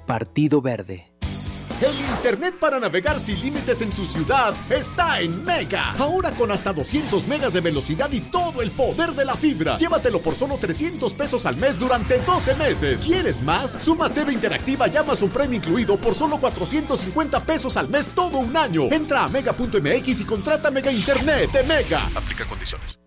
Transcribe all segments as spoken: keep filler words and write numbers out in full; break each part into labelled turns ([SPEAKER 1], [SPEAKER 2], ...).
[SPEAKER 1] Partido Verde.
[SPEAKER 2] El internet para navegar sin límites en tu ciudad está en Mega. Ahora con hasta doscientos megas de velocidad y todo el poder de la fibra. Llévatelo por solo trescientos pesos al mes durante doce meses. ¿Quieres más? Suma T V Interactiva y Amazon Prime incluido por solo cuatrocientos cincuenta pesos al mes todo un año. Entra a mega punto m x y contrata Mega Internet de Mega. Aplica condiciones.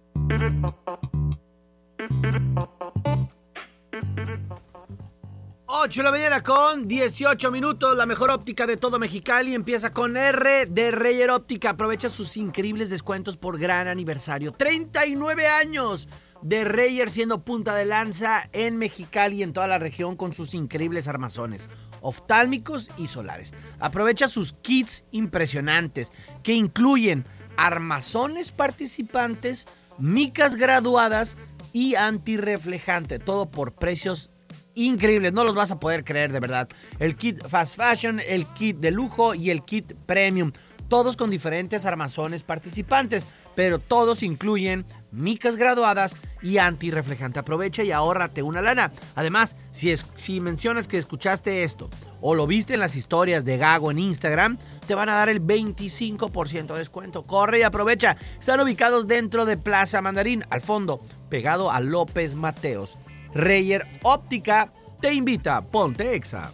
[SPEAKER 3] ocho de la mañana con dieciocho minutos, la mejor óptica de todo Mexicali empieza con R de Reyer Óptica. Aprovecha sus increíbles descuentos por gran aniversario. treinta y nueve años de Reyer siendo punta de lanza en Mexicali y en toda la región con sus increíbles armazones oftálmicos y solares. Aprovecha sus kits impresionantes que incluyen armazones participantes, micas graduadas y antirreflejante. Todo por precios increíbles, no los vas a poder creer, de verdad. El kit Fast Fashion, el kit de lujo y el kit Premium, todos con diferentes armazones participantes, pero todos incluyen micas graduadas y antirreflejante. Aprovecha y ahórrate una lana. Además, si, es, si mencionas que escuchaste esto o lo viste en las historias de Gago en Instagram, te van a dar el veinticinco por ciento de descuento. Corre y aprovecha. Están ubicados dentro de Plaza Mandarín, al fondo, pegado a López Mateos. Reyer Óptica te invita. Ponte Exa.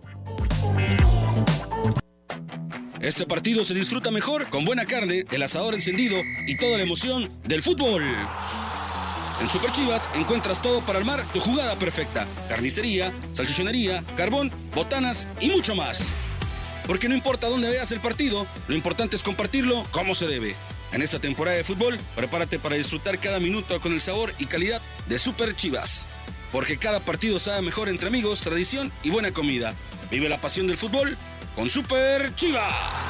[SPEAKER 4] Este partido se disfruta mejor con buena carne, el asador encendido y toda la emoción del fútbol. En Super Chivas encuentras todo para armar tu jugada perfecta. Carnicería, salchichonería, carbón, botanas y mucho más. Porque no importa dónde veas el partido, lo importante es compartirlo como se debe. En esta temporada de fútbol, prepárate para disfrutar cada minuto con el sabor y calidad de Super Chivas. Porque cada partido sabe mejor entre amigos, tradición y buena comida. Vive la pasión del fútbol con Super Chivas.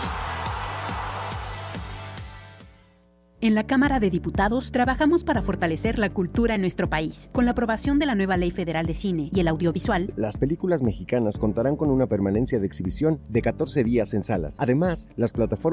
[SPEAKER 5] En la Cámara de Diputados trabajamos para fortalecer la cultura en nuestro país. Con la aprobación de la nueva Ley Federal de Cine y el Audiovisual,
[SPEAKER 6] las películas mexicanas contarán con una permanencia de exhibición de catorce días en salas. Además, las plataformas